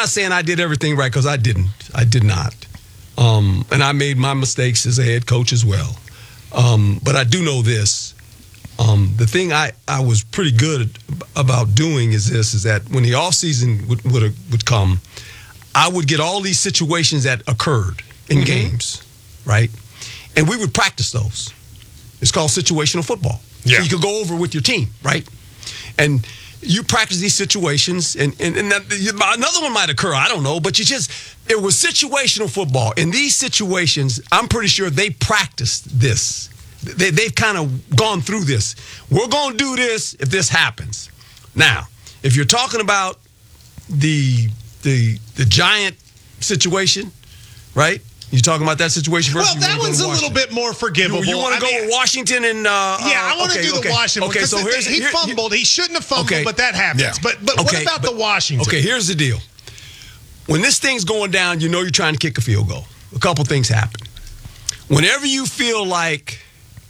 not saying I did everything right because I didn't. I did not. And I made my mistakes as a head coach as well. But I do know this. The thing I was pretty good about doing is that when the offseason would come, I would get all these situations that occurred in games, right? And we would practice those. It's called situational football. Yeah. So you could go over with your team, right? And you practice these situations, and another one might occur. I don't know, but it was situational football. In these situations, I'm pretty sure they practiced this. They've kind of gone through this. We're going to do this if this happens. Now, if you're talking about the Giant situation, right? You're talking about that situation versus well, that one's a little bit more forgivable. You want to go with Washington and I want to do the Washington. Okay, so he fumbled. He shouldn't have fumbled, but that happens. Yeah. But what about the Washington? Okay, here's the deal. When this thing's going down, you know you're trying to kick a field goal. A couple things happen. Whenever you feel like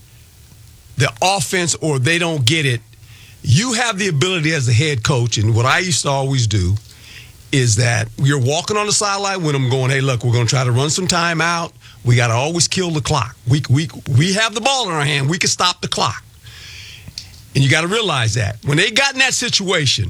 the offense or they don't get it, you have the ability as the head coach, and what I used to always do is that you're walking on the sideline with them going, hey, look, we're going to try to run some time out. We got to always kill the clock. We have the ball in our hand. We can stop the clock. And you got to realize that. When they got in that situation,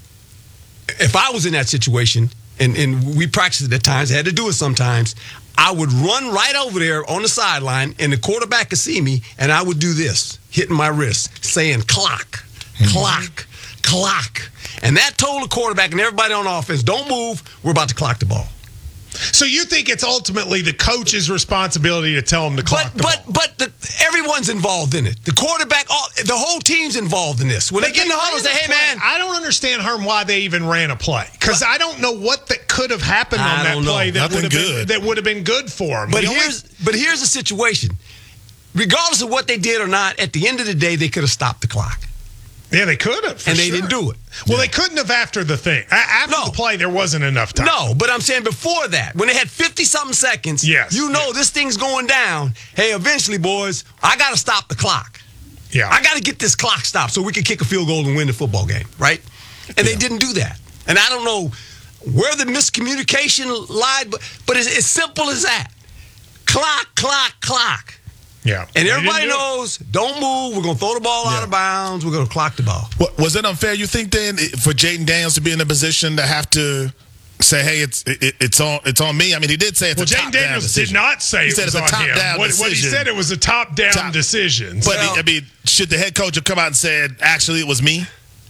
if I was in that situation, and we practiced it at times, I had to do it sometimes, I would run right over there on the sideline, and the quarterback could see me, and I would do this, hitting my wrist, saying clock, clock, clock. And that told the quarterback and everybody on offense, don't move, we're about to clock the ball. So you think it's ultimately the coach's responsibility to tell him to clock the ball? But everyone's involved in it. The quarterback, the whole team's involved in this. When they get in the huddle and say, hey, man. I don't understand, Herm, why they even ran a play. Because I don't know what that could have happened on that play that would have been good for them. But here's the situation. Regardless of what they did or not, at the end of the day, they could have stopped the clock. Yeah, they could have. And they didn't do it. Well, they couldn't have after the thing. After the play, there wasn't enough time. No, but I'm saying before that, when they had 50-something seconds, this thing's going down. Hey, eventually, boys, I got to stop the clock. Yeah. I got to get this clock stopped so we can kick a field goal and win the football game, right? And they didn't do that. And I don't know where the miscommunication lied, but it's as simple as that. Clock, clock, clock. Yeah. And everybody knows, don't move. We're going to throw the ball out of bounds. We're going to clock the ball. Was it unfair, you think, then, for Jayden Daniels to be in a position to have to say, hey, it's on me? I mean, he did say it's a top-down decision. Jayden Daniels did not say it was on him. What he said, it was a top-down decision. But, should the head coach have come out and said, actually, it was me?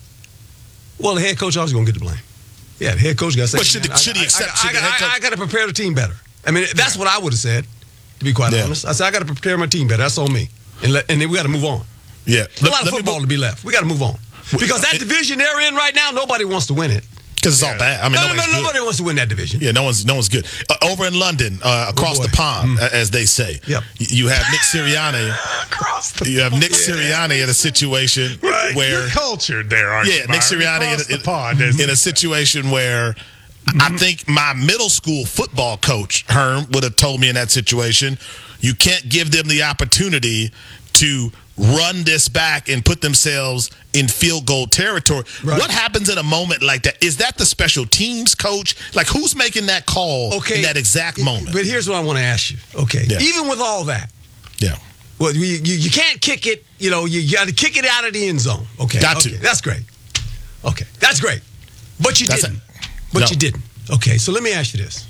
Well, the head coach always going to get the blame. Yeah, the head coach got to say, but should he accept? I got to prepare the team better. I mean, that's what I would have said. To be quite honest, I said I got to prepare my team better. That's on me, and then we got to move on. Yeah, a lot of football to be left. We got to move on because that division they're in right now, nobody wants to win it because it's all bad. I mean, nobody wants to win that division. Yeah, no one's good. Over in London, across the pond, as they say. Yep. You have Nick Sirianni. You have Nick Sirianni in a situation where you're cultured there, aren't you? Yeah, Nick Sirianni in a situation where. I think my middle school football coach, Herm, would have told me in that situation, you can't give them the opportunity to run this back and put themselves in field goal territory. Right. What happens in a moment like that? Is that the special teams coach? Like, who's making that call in that exact moment? But here's what I want to ask you. Okay, even with all that. Yeah. Well, you can't kick it. You got to kick it out of the end zone. Okay. Got to. That's great. Okay. That's great. But you didn't. But you didn't. Okay, so let me ask you this.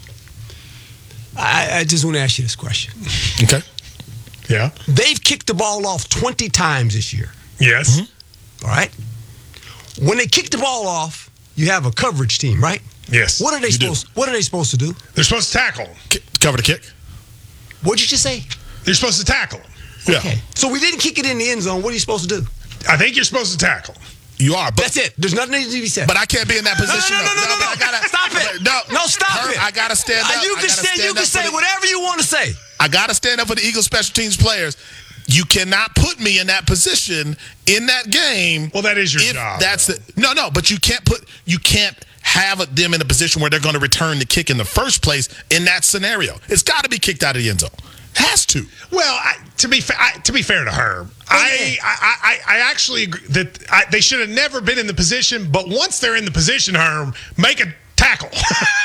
I just want to ask you this question. Okay. Yeah. They've kicked the ball off 20 times this year. Yes. All right. When they kick the ball off, you have a coverage team, right? Yes. What are they supposed to do? They're supposed to tackle them. Cover the kick. What'd you just say? They're supposed to tackle them. Okay. Yeah. So we didn't kick it in the end zone. What are you supposed to do? I think you're supposed to tackle them. You are, but that's it. There's nothing that needs to be said. But I can't be in that position. No. I gotta stop it. No, stop it. I gotta stand up. You can say whatever you want to say. I gotta stand up for the Eagles special teams players. You cannot put me in that position in that game. Well, that is your job. But you can't have them in a position where they're going to return the kick in the first place in that scenario. It's got to be kicked out of the end zone. Has to. Well, to be fair to Herb, I actually agree that they should have never been in the position. But once they're in the position, Herb, make a tackle.